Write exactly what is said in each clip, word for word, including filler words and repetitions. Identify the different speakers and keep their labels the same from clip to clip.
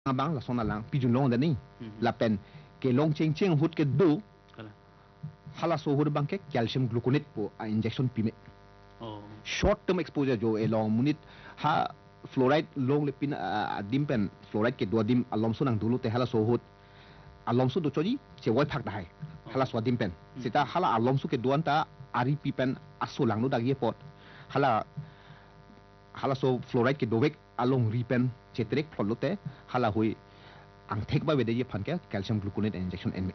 Speaker 1: abang la sona lang pijun long dani la pen ke long cheng cheng hut ke do hala so hut bang ke calcium gluconate po a injection pime oh short term exposure jo e long munit ha fluoride long le pin a dim pen fluoride ke do dim alom so nang dulu te hala so hut alom so do choji che wai phak dai hala so dim pen sita hala alom so ke duan ta ari pi pen aso lang no dagi pot hala hala so fluoride ke dovek along ripen chetrek pholote hala hui ang thek ba wede ye phan ke calcium gluconate injection en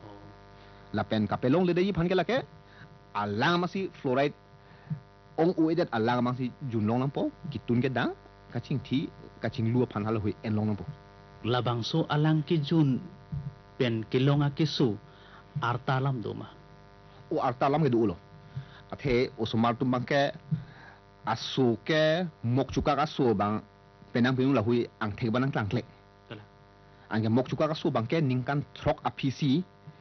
Speaker 1: la pen ka pelong le de ye phan ke la ke alang ma si fluoride ong u edet alang ma si junlong nam po kitun ke dang ka ching thi ka ching lu phan hala hui en long nam po
Speaker 2: labang so alang ki jun pen kilonga kisu artalam doma
Speaker 1: o artalam ke du lo athe osomar tum bang ke asu ke mok chuka ka so bang penang pinung la hui ang thek banang tlang tlek ang ke mok chuka ka so bang ke ningkan throk a pc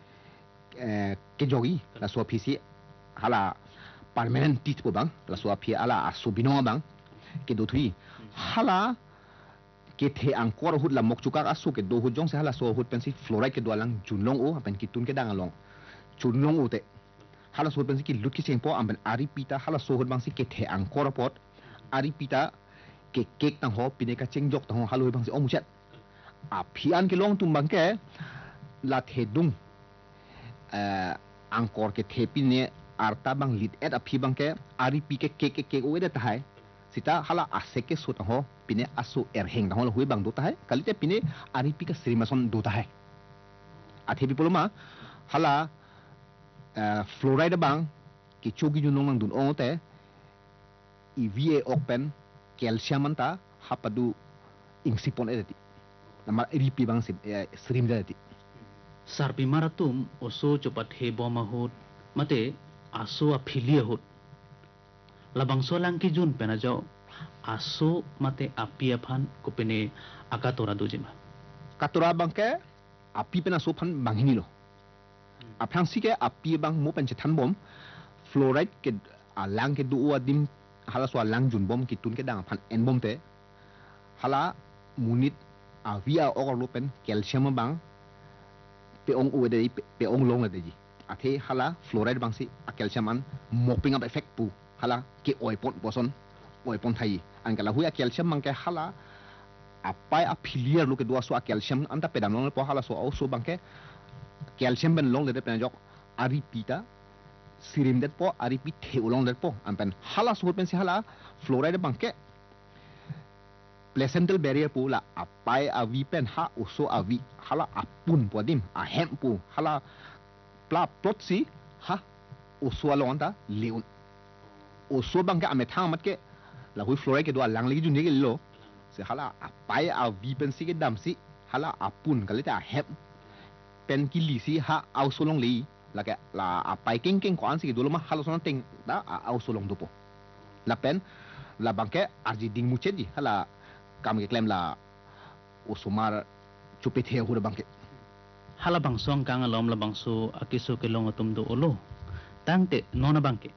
Speaker 1: eh ke jogi la so pc hala permanent tit po bang la so phi ala asu bino bang ke do thui hala ke the ang kor hut la mok chuka ka so ke do hu jong se hala so hut pen si fluoride ke do lang junlong o pen kitun ke dang along junlong o te hala so pen si ki lut ki seng po amben ari pita hala so hut bang si ke the ang kor pot ari pita ke kek tang ho pine ka cheng jok tang ho haloi bang si om chat a phian ke long tum bang ke la the dung eh angkor ke the pine arta bang lit et a phi bang ke ari pi ke kek ke o de tai sita hala ase ke so tang ho pine asu er heng tang ho hui bang do tai kalite pine ari pi ka srimason do tai a the bi poloma hala fluoride bang ki chogi junong nang dun ote iva open calcium anta hapadu ingsipon edati nama ripi bang srim edati
Speaker 2: sarpi maratum oso cepat hebo mahut mate aso afilia hut labang so lang ki jun penajo aso mate apia phan kopene akatora dojima
Speaker 1: katora bangke api pena so phan bangini lo apang sike api bang mo pen chethan bom fluoride ke alang ke du adim hala so alang jun bom ki tun ke dang phan en bom te hala munit avia or lopen calcium bang pe ong u de pe ong long de ji athe hala fluoride bang si a calcium an mopping up effect pu hala ke oi pon boson oi pon thai an kala hu a calcium mang ke hala apai a philier lo ke do so a calcium anta pedam long po hala so au so bang ke calcium ben long de pen jok ari pita sirim det po ari pi the ulong det po ampen hala so pen si hala fluoride bang ke placental barrier pu la apai avi pen ha uso avi hala apun po dim a hem pu hala pla plot si ha uso alonda leun uso bang ke ametha mat ke la hui fluoride ke do lang legi jun ke lo se hala apai avi pen si ke dam si hala apun kalita hem pen ki li si ha au solong li la ke la apai king king kwan si do lo ma halo son ting da au solong do po la pen la banke arji ding muche di hala kam ke klem la usumar chupe the hu banke
Speaker 2: hala bang song kang alom la bang so akiso ke long atum do olo tangte nona banke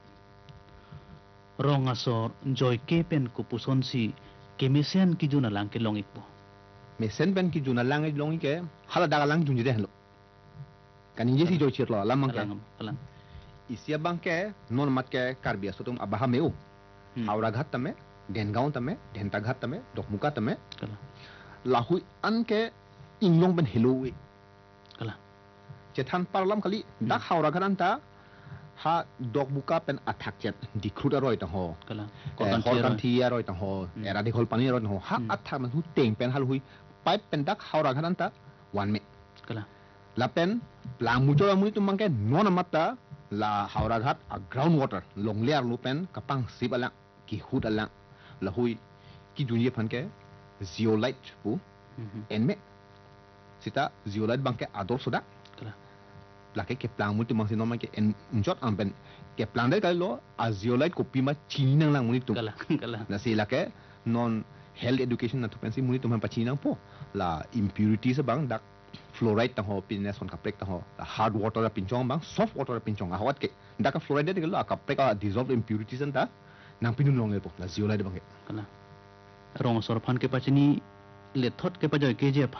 Speaker 2: rong asor joy ke pen kupuson si kemesian ki juna lang ke long ikpo
Speaker 1: mesen pen ki juna lang long ke hala daga lang junji de halo kanin jesi joy chirlo lamang ke
Speaker 2: kalang
Speaker 1: isia banke non mat ke karbia sotum abaha meu haura ghat tame dengaon tame denta ghat tame dokmuka tame lahui an ke inglong ben heloi
Speaker 2: kala
Speaker 1: chethan parlam kali dak haura ghan ta ha dokmuka pen athak chet dikhuda roi ta ho
Speaker 2: kala
Speaker 1: hol kan thia roi ta ho era de hol pani roi ho ha athak man hu teng pen hal hui pipe pen dak haura ghan ta wan me
Speaker 2: kala
Speaker 1: la pen plang mujo mu tu mangke non mata la haura ghat a ground water long lear lu pen kapang sip ala ki hut ala la hui ki dunia phan ke zeolite pu enme sita zeolite bangke ador soda
Speaker 2: kala
Speaker 1: la ke ke plang mu tu mang si no mangke en njot am pen ke plang de ka lo a zeolite ko pima chini nang lang mu tu
Speaker 2: kala kala
Speaker 1: la si la ke non health education na tu pen si mu tu man pa chini nang po la impurities bang dak fluoride tang ho pinnes on kaprek tang ho hard water pinchong bang soft water pinchong awat ke ndaka fluoride de lo kaprek a dissolved impurities anta nang pinun long le po la zeolite bang
Speaker 2: kala rong sor phan ke pachini le thot ke pajoy ke je